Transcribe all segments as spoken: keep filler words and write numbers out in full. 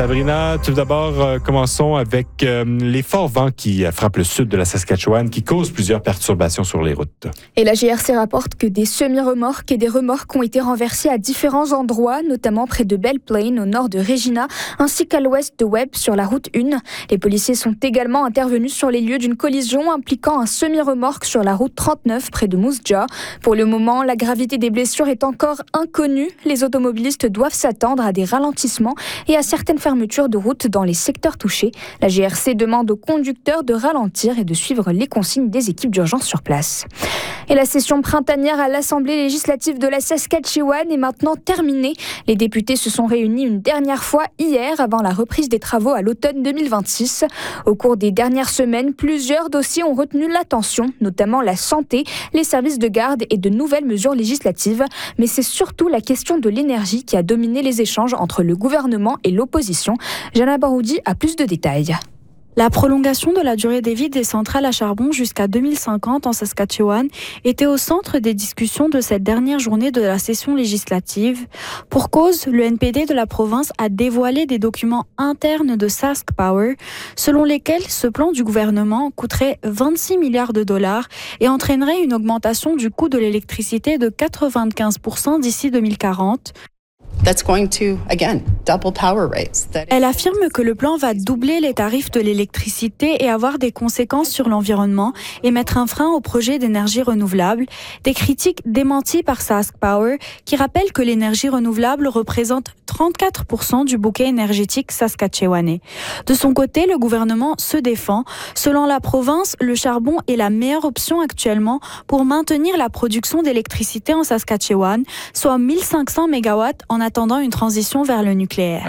Sabrina. Tout d'abord, euh, commençons avec euh, les forts vents qui euh, frappent le sud de la Saskatchewan, qui causent plusieurs perturbations sur les routes. Et la G R C rapporte que des semi-remorques et des remorques ont été renversées à différents endroits, notamment près de Belle Plaine, au nord de Regina, ainsi qu'à l'ouest de Webb, sur la route un. Les policiers sont également intervenus sur les lieux d'une collision impliquant un semi-remorque sur la route trente-neuf, près de Moose Jaw. Pour le moment, la gravité des blessures est encore inconnue. Les automobilistes doivent s'attendre à des ralentissements et à certaines fermetures de routes dans les secteurs touchés. La G R C demande aux conducteurs de ralentir et de suivre les consignes des équipes d'urgence sur place. Et la session printanière à l'Assemblée législative de la Saskatchewan est maintenant terminée. Les députés se sont réunis une dernière fois hier avant la reprise des travaux à l'automne deux mille vingt-six. Au cours des dernières semaines, plusieurs dossiers ont retenu l'attention, notamment la santé, les services de garde et de nouvelles mesures législatives. Mais c'est surtout la question de l'énergie qui a dominé les échanges entre le gouvernement et l'opposition. Jana Baroudi a plus de détails. La prolongation de la durée des vie des centrales à charbon jusqu'à deux mille cinquante en Saskatchewan était au centre des discussions de cette dernière journée de la session législative. Pour cause, le N P D de la province a dévoilé des documents internes de Sask Power, selon lesquels ce plan du gouvernement coûterait vingt-six milliards de dollars et entraînerait une augmentation du coût de l'électricité de quatre-vingt-quinze pour cent d'ici deux mille quarante. That's going to, again, double power rates. Elle affirme que le plan va doubler les tarifs de l'électricité et avoir des conséquences sur l'environnement et mettre un frein au projet d'énergie renouvelable. Des critiques démenties par Sask Power qui rappellent que l'énergie renouvelable représente trente-quatre pour cent du bouquet énergétique saskatchewanais. De son côté, le gouvernement se défend. Selon la province, le charbon est la meilleure option actuellement pour maintenir la production d'électricité en Saskatchewan, soit mille cinq cents mégawatts en attendant une transition vers le nucléaire.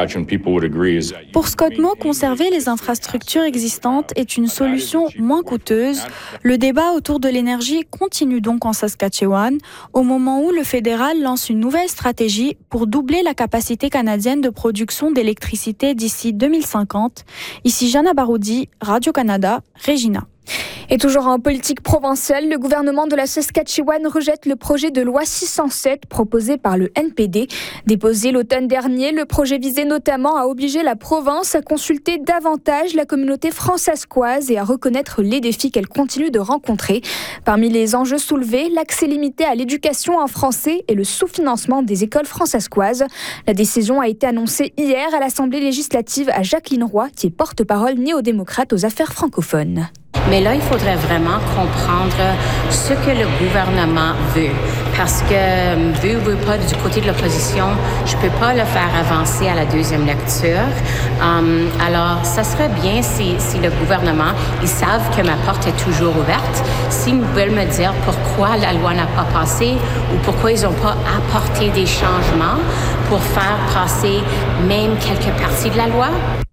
Pour Scott Moe, conserver les infrastructures existantes est une solution moins coûteuse. Le débat autour de l'énergie continue donc en Saskatchewan, au moment où le fédéral lance une nouvelle stratégie pour doubler la capacité canadienne de production d'électricité d'ici deux mille cinquante. Ici Jana Baroudi, Radio-Canada, Regina. Et toujours en politique provinciale, le gouvernement de la Saskatchewan rejette le projet de loi six cent sept proposé par le N P D. Déposé l'automne dernier, le projet visait notamment à obliger la province à consulter davantage la communauté fransaskoise et à reconnaître les défis qu'elle continue de rencontrer. Parmi les enjeux soulevés, l'accès limité à l'éducation en français et le sous-financement des écoles fransaskoises. La décision a été annoncée hier à l'Assemblée législative à Jacqueline Roy, qui est porte-parole néo-démocrate aux affaires francophones. Mais là, il faudrait vraiment comprendre ce que le gouvernement veut. Parce que, veut ou veut pas, du côté de l'opposition, je peux pas le faire avancer à la deuxième lecture. Um, alors, ça serait bien si, si le gouvernement, ils savent que ma porte est toujours ouverte. S'ils veulent me dire pourquoi la loi n'a pas passé ou pourquoi ils n'ont pas apporté des changements pour faire passer même quelques parties de la loi.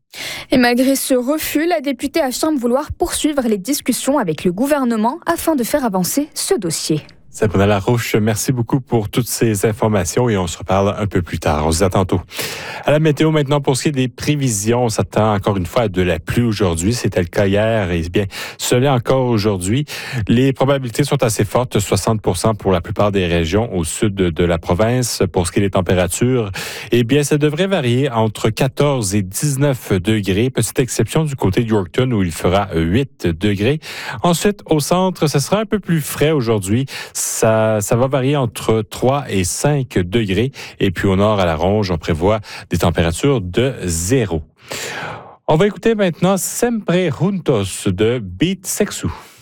Et malgré ce refus, la députée affirme vouloir poursuivre les discussions avec le gouvernement afin de faire avancer ce dossier. Sabrina Larouche, merci beaucoup pour toutes ces informations et on se reparle un peu plus tard. On se dit à tantôt. À la météo maintenant, pour ce qui est des prévisions, on s'attend encore une fois à de la pluie aujourd'hui. C'était le cas hier et bien, ce l'est encore aujourd'hui. Les probabilités sont assez fortes, soixante pour cent pour la plupart des régions au sud de la province. Pour ce qui est des températures, eh bien, ça devrait varier entre quatorze et dix-neuf degrés. Petite exception du côté de Yorkton où il fera huit degrés. Ensuite, au centre, ce sera un peu plus frais aujourd'hui. Ça, ça va varier entre trois et cinq degrés. Et puis au nord, à la Ronge, on prévoit des températures de zéro. On va écouter maintenant Sempre Juntos de Beat Sexu.